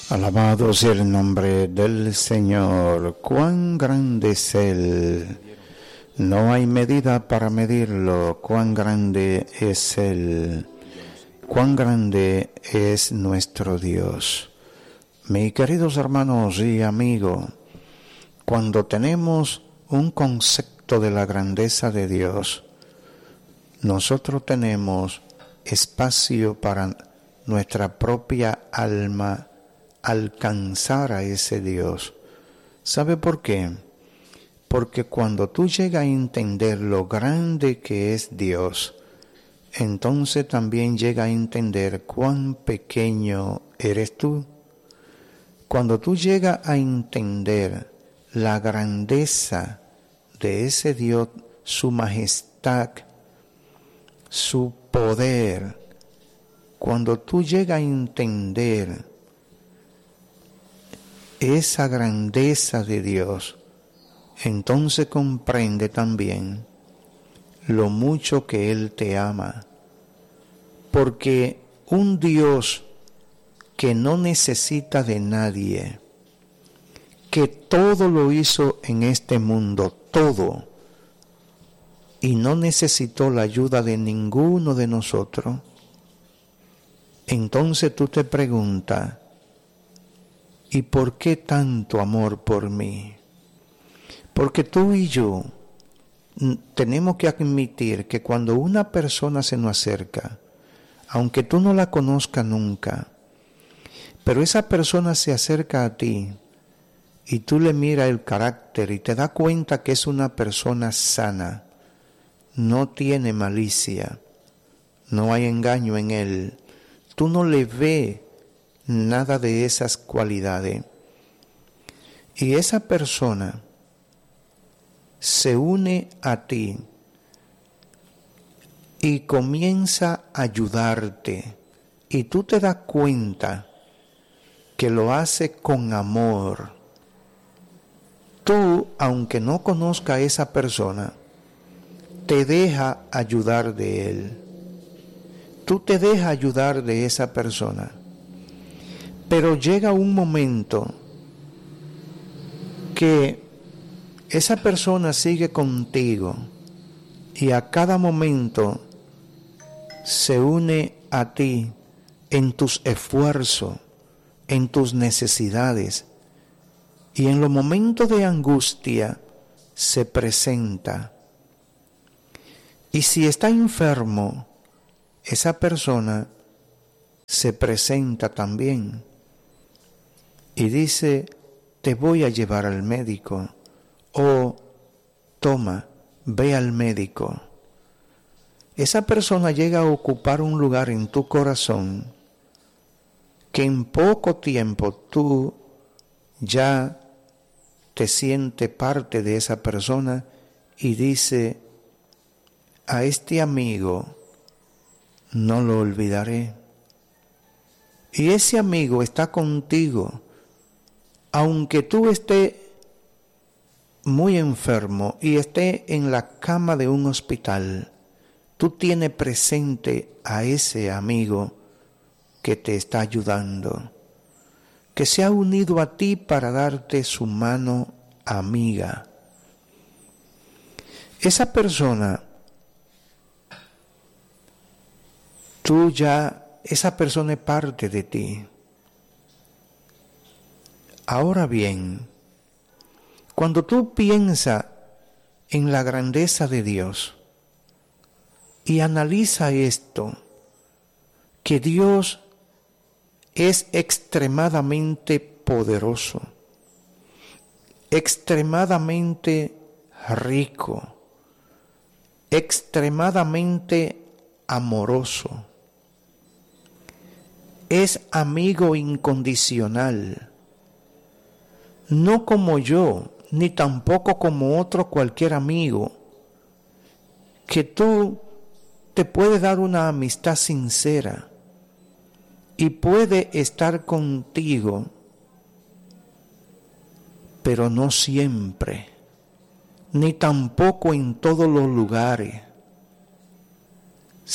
Alabado sea el nombre del Señor. Cuán grande es Él. No hay medida para medirlo. Cuán grande es Él. Cuán grande es nuestro Dios. Mis queridos hermanos y amigos, cuando tenemos un concepto de la grandeza de Dios, nosotros tenemos espacio para nuestra propia alma alcanzar a ese Dios. ¿Sabe por qué? Porque cuando tú llegas a entender lo grande que es Dios, entonces también llegas a entender cuán pequeño eres tú. Cuando tú llegas a entender la grandeza de ese Dios, su majestad, su poder, cuando tú llegas a entender esa grandeza de Dios, entonces comprende también lo mucho que Él te ama. Porque un Dios que no necesita de nadie, que todo lo hizo en este mundo, todo, y no necesitó la ayuda de ninguno de nosotros, entonces tú te preguntas, ¿y por qué tanto amor por mí? Porque tú y yo tenemos que admitir que cuando una persona se nos acerca, aunque tú no la conozcas nunca, pero esa persona se acerca a ti y tú le miras el carácter y te das cuenta que es una persona sana, no tiene malicia, no hay engaño en él, tú no le ves nada de esas cualidades. Y esa persona se une a ti y comienza a ayudarte. Y tú te das cuenta que lo hace con amor. Tú, aunque no conozca a esa persona, te deja ayudar de él. Tú te dejas ayudar de esa persona. Pero llega un momento que esa persona sigue contigo y a cada momento se une a ti en tus esfuerzos, en tus necesidades, y en los momentos de angustia se presenta. Y si está enfermo, esa persona se presenta también. Y dice, te voy a llevar al médico, o toma, ve al médico. Esa persona llega a ocupar un lugar en tu corazón que en poco tiempo tú ya te sientes parte de esa persona y dice, a este amigo no lo olvidaré. Y ese amigo está contigo. Aunque tú estés muy enfermo y estés en la cama de un hospital, tú tienes presente a ese amigo que te está ayudando, que se ha unido a ti para darte su mano amiga. Esa persona, esa persona es parte de ti. Ahora bien, cuando tú piensas en la grandeza de Dios y analiza esto, que Dios es extremadamente poderoso, extremadamente rico, extremadamente amoroso, es amigo incondicional. No como yo, ni tampoco como otro cualquier amigo, que tú te puede dar una amistad sincera y puede estar contigo, pero no siempre, ni tampoco en todos los lugares.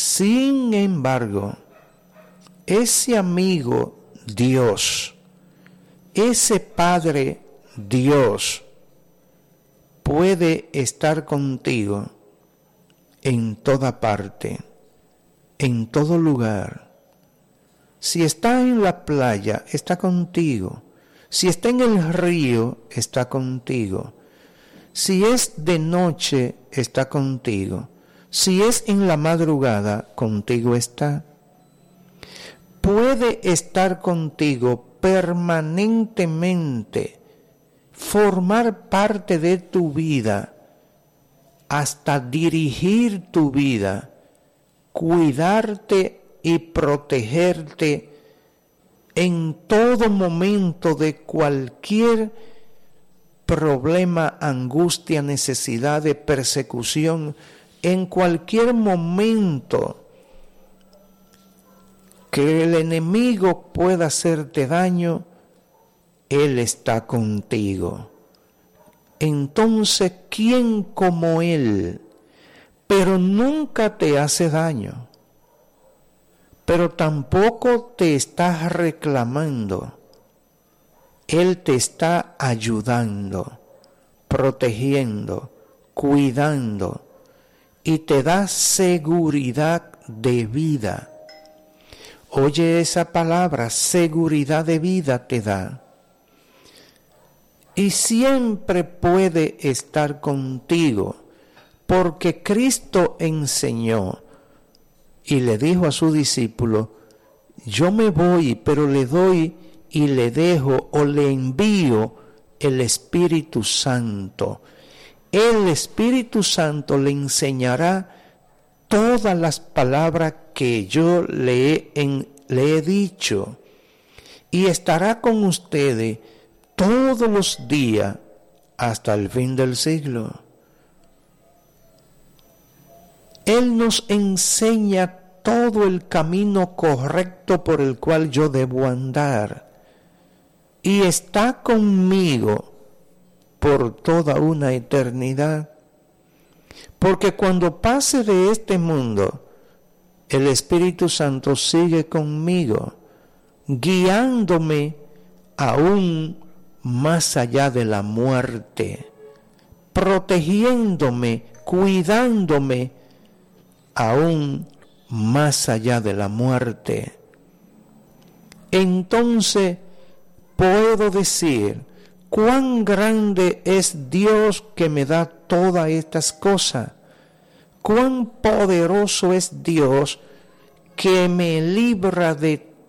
Sin embargo, ese amigo Dios ese Padre Dios puede estar contigo en toda parte, en todo lugar. Si está en la playa, está contigo. Si está en el río, está contigo. Si es de noche, está contigo. Si es en la madrugada, contigo está. Puede estar contigo permanentemente, formar parte de tu vida, hasta dirigir tu vida, cuidarte y protegerte en todo momento de cualquier problema, angustia, necesidad de persecución, en cualquier momento que el enemigo pueda hacerte daño, Él está contigo. Entonces, ¿quién como Él? Pero nunca te hace daño, pero tampoco te está reclamando. Él te está ayudando, protegiendo, cuidando y te da seguridad de vida. Oye esa palabra, seguridad de vida te da. Y siempre puede estar contigo, porque Cristo enseñó y le dijo a su discípulo: yo me voy, pero le doy y le dejo o le envío el Espíritu Santo. El Espíritu Santo le enseñará todas las palabras que yo le he dicho y estará con ustedes todos los días hasta el fin del siglo. Él nos enseña todo el camino correcto por el cual yo debo andar y está conmigo por toda una eternidad. Porque cuando pase de este mundo, el Espíritu Santo sigue conmigo, guiándome aún más allá de la muerte, protegiéndome, cuidándome aún más allá de la muerte. Entonces puedo decir: cuán grande es Dios que me da todas estas cosas. Cuán poderoso es Dios que me libra de